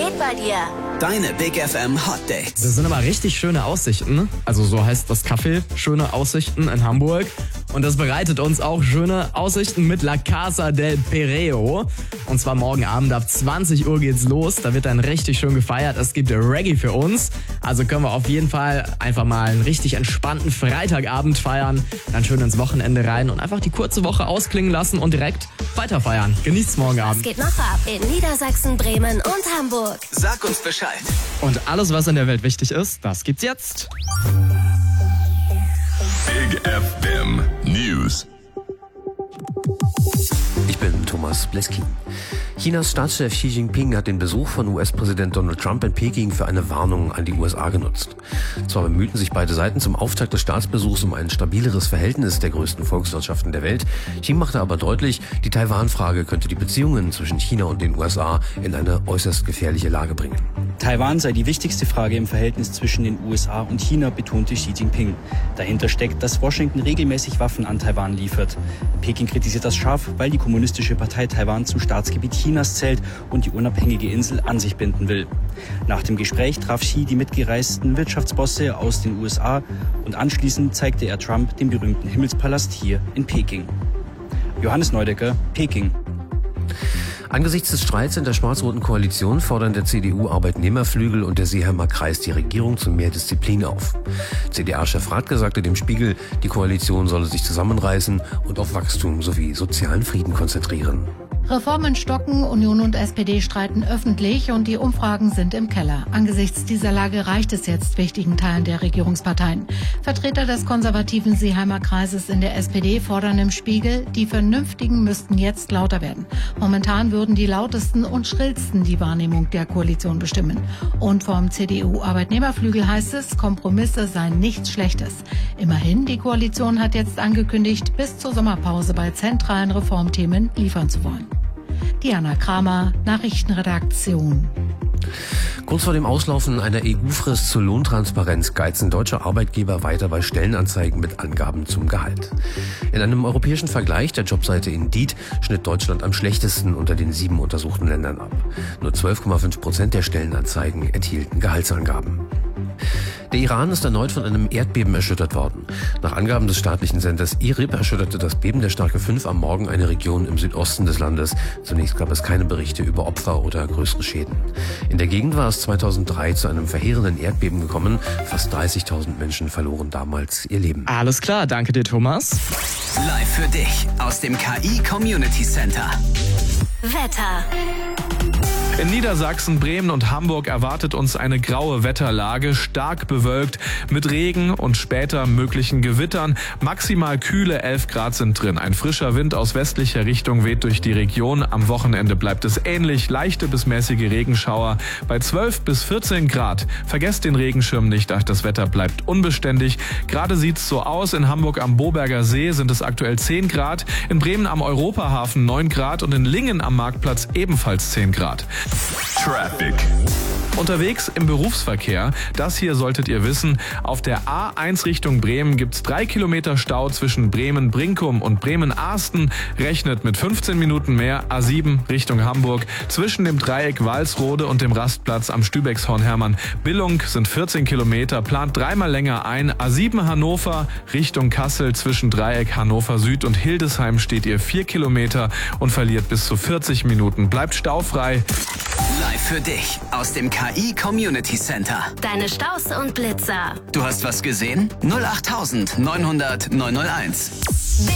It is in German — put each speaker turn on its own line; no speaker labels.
geht bei dir?
Deine Big FM Hot Dates.
Das sind aber richtig schöne Aussichten. Also so heißt das Café, schöne Aussichten in Hamburg. Und das bereitet uns auch schöne Aussichten mit La Casa del Perreo. Und zwar morgen Abend ab 20 Uhr geht's los. Da wird dann richtig schön gefeiert. Es gibt Reggae für uns. Also können wir auf jeden Fall einfach mal einen richtig entspannten Freitagabend feiern. Dann schön ins Wochenende rein und einfach die kurze Woche ausklingen lassen und direkt weiter feiern. Genießt's morgen Abend.
Was geht noch ab in Niedersachsen, Bremen und Hamburg?
Sag uns Bescheid.
Und alles, was in der Welt wichtig ist, das gibt's jetzt.
Big FM News.
Ich bin Thomas Bleskin. Chinas Staatschef Xi Jinping hat den Besuch von US-Präsident Donald Trump in Peking für eine Warnung an die USA genutzt. Zwar bemühten sich beide Seiten zum Auftakt des Staatsbesuchs um ein stabileres Verhältnis der größten Volkswirtschaften der Welt. Xi machte aber deutlich, die Taiwan-Frage könnte die Beziehungen zwischen China und den USA in eine äußerst gefährliche Lage bringen.
Taiwan sei die wichtigste Frage im Verhältnis zwischen den USA und China, betonte Xi Jinping. Dahinter steckt, dass Washington regelmäßig Waffen an Taiwan liefert. Peking kritisiert das scharf, weil die Kommunistische Partei Taiwan zum Staatsgebiet Chinas zählt und die unabhängige Insel an sich binden will. Nach dem Gespräch traf Xi die mitgereisten Wirtschaftsbosse aus den USA und anschließend zeigte er Trump den berühmten Himmelspalast hier in Peking. Johannes Neudecker, Peking.
Angesichts des Streits in der schwarz-roten Koalition fordern der CDU-Arbeitnehmerflügel und der Seeheimer Kreis die Regierung zu mehr Disziplin auf. CDA-Chef Radke sagte dem Spiegel, die Koalition solle sich zusammenreißen und auf Wachstum sowie sozialen Frieden konzentrieren.
Reformen stocken, Union und SPD streiten öffentlich und die Umfragen sind im Keller. Angesichts dieser Lage reicht es jetzt wichtigen Teilen der Regierungsparteien. Vertreter des konservativen Seeheimer Kreises in der SPD fordern im Spiegel, die Vernünftigen müssten jetzt lauter werden. Momentan würden die lautesten und schrillsten die Wahrnehmung der Koalition bestimmen. Und vom CDU-Arbeitnehmerflügel heißt es, Kompromisse seien nichts Schlechtes. Immerhin, die Koalition hat jetzt angekündigt, bis zur Sommerpause bei zentralen Reformthemen liefern zu wollen. Diana Kramer, Nachrichtenredaktion.
Kurz vor dem Auslaufen einer EU-Frist zur Lohntransparenz geizen deutsche Arbeitgeber weiter bei Stellenanzeigen mit Angaben zum Gehalt. In einem europäischen Vergleich der Jobseite Indeed schnitt Deutschland am schlechtesten unter den 7 untersuchten Ländern ab. Nur 12,5% der Stellenanzeigen enthielten Gehaltsangaben. Der Iran ist erneut von einem Erdbeben erschüttert worden. Nach Angaben des staatlichen Senders IRIB erschütterte das Beben der Stärke 5 am Morgen eine Region im Südosten des Landes. Zunächst gab es keine Berichte über Opfer oder größere Schäden. In der Gegend war es 2003 zu einem verheerenden Erdbeben gekommen. Fast 30.000 Menschen verloren damals ihr Leben.
Alles klar, danke dir, Thomas.
Live für dich aus dem KI Community Center.
Wetter.
In Niedersachsen, Bremen und Hamburg erwartet uns eine graue Wetterlage, stark bewölkt, mit Regen und später möglichen Gewittern. Maximal kühle 11 Grad sind drin. Ein frischer Wind aus westlicher Richtung weht durch die Region. Am Wochenende bleibt es ähnlich, leichte bis mäßige Regenschauer bei 12 bis 14 Grad. Vergesst den Regenschirm nicht, das Wetter bleibt unbeständig. Gerade sieht's so aus, in Hamburg am Boberger See sind es aktuell 10 Grad, in Bremen am Europahafen 9 Grad und in Lingen am Marktplatz ebenfalls 10 Grad.
Traffic.
Unterwegs im Berufsverkehr, das hier solltet ihr wissen, auf der A1 Richtung Bremen gibt's 3 Kilometer Stau zwischen Bremen-Brinkum und Bremen-Ahsten, rechnet mit 15 Minuten mehr. A7 Richtung Hamburg, zwischen dem Dreieck Walsrode und dem Rastplatz am Stübexhorn-Hermann-Billung sind 14 Kilometer, plant 3-mal länger ein. A7 Hannover Richtung Kassel, zwischen Dreieck Hannover Süd und Hildesheim steht ihr 4 Kilometer und verliert bis zu 40 Minuten. Bleibt staufrei.
Live für dich aus dem KI Community Center.
Deine Staus und Blitzer.
Du hast was gesehen? 08900 901.